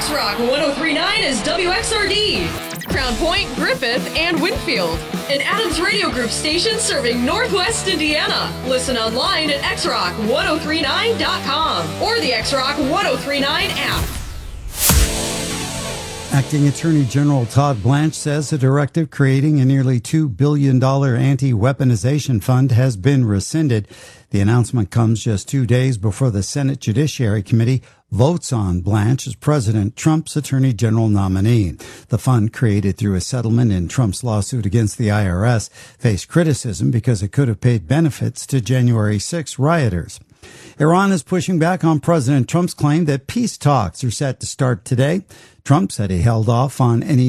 X-Rock 103.9 is WXRD. Crown Point, Griffith, and Winfield. An Adams Radio Group station serving Northwest Indiana. Listen online at xrock1039.com or the X-Rock 1039 app. Acting Attorney General Todd Blanche says a directive creating a nearly $2 billion anti-weaponization fund has been rescinded. The announcement comes just 2 days before the Senate Judiciary Committee votes on Blanche as President Trump's Attorney General nominee. The fund, created through a settlement in Trump's lawsuit against the IRS, faced criticism because it could have paid benefits to January 6 rioters. Iran is pushing back on President Trump's claim that peace talks are set to start today. Trump said he held off on any